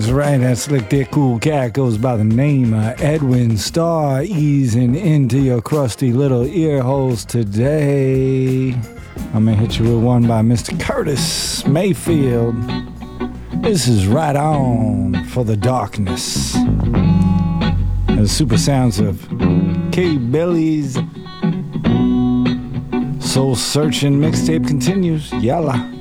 right, that slick dick cool cat goes by the name of Edwin Starr, easing into your crusty little ear holes today. I'm gonna hit you with one by Mr. Curtis Mayfield. This is Right On for the Darkness. The super sounds of K. Billy's Soul Searching mixtape continues. Yalla.